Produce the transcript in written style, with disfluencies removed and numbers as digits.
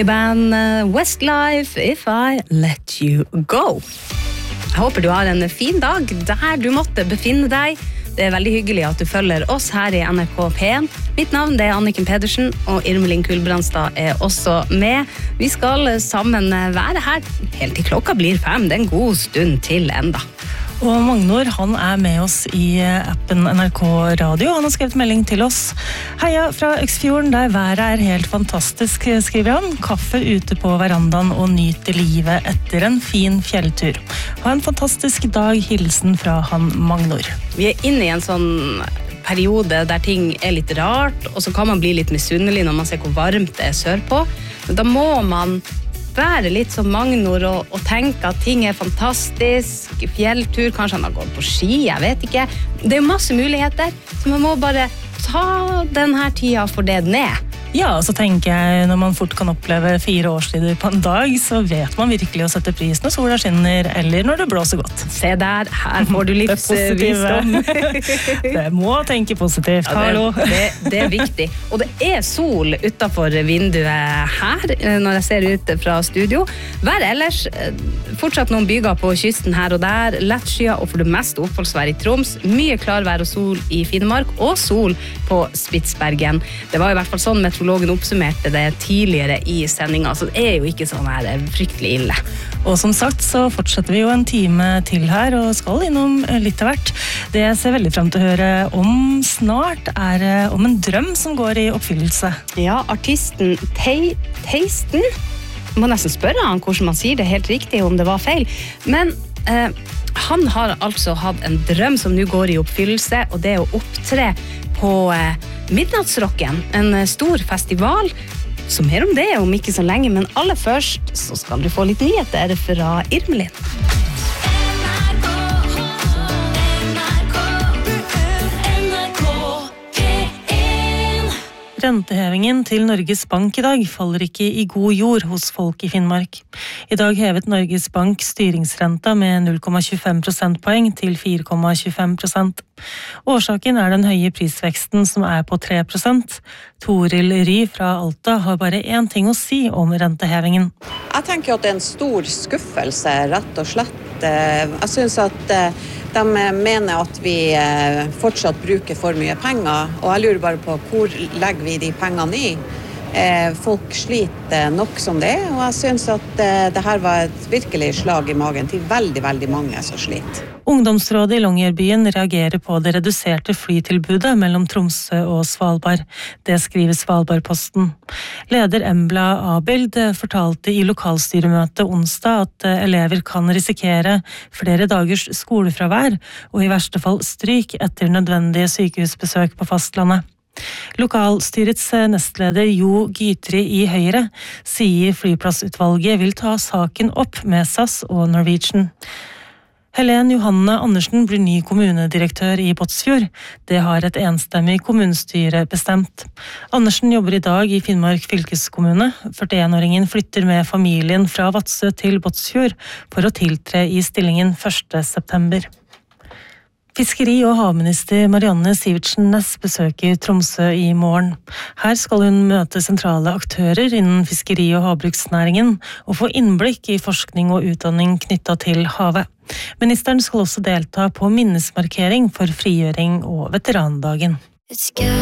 Band Westlife, If I Let You Go. Jeg håper du har en fin dag der du måtte befinne deg. Det veldig hyggelig at du følger oss her i NRK P1. Mitt navn det Anniken Pedersen, og Irmelin Kulbrandstad også med. Vi skal sammen være her helt til klokka blir 5. Det en god stund til enda. Og Magnor, han med oss i appen NRK Radio. Han har skrevet melding til oss. Heia fra Øksfjorden, der været helt fantastisk, skriver han. Kaffe ute på verandaen og nyte livet etter en fin fjelltur. Ha en fantastisk dag, hilsen fra han Magnor. Vi inne i en sånn periode der ting litt rart, og så kan man bli litt misunnelig når man ser hvor varmt det sørpå. Men da må man være litt som Magnor og tenke at ting fantastisk, fjelltur, kanskje han har gått på ski, jeg vet ikke. Det masse muligheter, så man må bare ta denne tida for det den Ja, så tenker jeg, når man fort kan oppleve 4 årstider på en dag, så vet man virkelig å sette pris når sola skinner, eller når det blåser godt. Se der, her får du livsvisdom. Det må tenke positivt, hallo. Det viktig. Og det sol utenfor vinduet her, når jeg ser ut fra studio. Vær ellers, fortsatt noen byger på kysten her og der, lettskyet og for det meste oppholdsvær i Troms, mye klarvær og sol i Finnmark, og sol på Spitsbergen. Det var i hvert fall sånn meteorologen oppsummerte det tidligere i sendingen, så det jo ikke sånn her fryktelig ille. Og som sagt så fortsetter vi jo en time til her, og skal innom litt av hvert. Det jeg ser veldig frem til å høre om snart om en drøm som går i oppfyllelse. Ja, artisten Theisten, må nesten spørre han hvordan man sier det helt riktig, om det var feil, men han har altså hatt en drøm som nå går i oppfyllelse, og det å opptre på Midnattsrocken, en stor festival. Så mer om det om ikke så lenge, men aller først så skal du få litt nyheter fra Irmelin. Rentehevingen til Norges Bank i dag faller ikke i god jord hos folk i Finnmark. I dag hevet Norges Bank styringsrenta med 0,25 prosentpoeng til 4,25%. Årsaken den høye prisveksten som på 3%. Toril Ry fra Alta har bare én ting å si om rentehevingen. Jeg tenker at det en stor skuffelse, rett og slett. Jeg synes at de mener at vi fortsatt bruker for mye penger, og jeg lurer bare på hvor legger vi de pengene i. Folk sliter nok som det, og jeg synes at det her var et virkelig slag i magen til veldig, veldig mange som sliter. Ungdomsrådet i Longyearbyen reagerer på det reduserte flytilbudet mellom Tromsø og Svalbard. Det skriver Svalbardposten. Leder Embla Abild fortalte i lokalstyremøtet onsdag at elever kan risikere flere dagers skolefravær og i verste fall stryk etter nødvendige sykehusbesøk på fastlandet. Lokalstyrets nestleder Jo Gytri i Høyre sier flyplassutvalget vil ta saken opp med SAS og Norwegian. Helen Johanne Andersen blir ny kommunedirektør i Båtsfjord. Det har et enstemmig kommunestyre bestemt. Andersen jobber i dag i Finnmark fylkeskommune. 41-åringen flytter med familien fra Vadsø til Båtsfjord for å tiltre i stillingen 1. september. Fiskeri- og havminister Marianne Sivertsen Næss besøker Tromsø i morgen. Her skal hun møte sentrale aktører innen fiskeri- og havbruksnæringen og få innblikk i forskning og utdanning knyttet til havet. Ministeren skal også delta på minnesmarkering for frigjøring og veterandagen.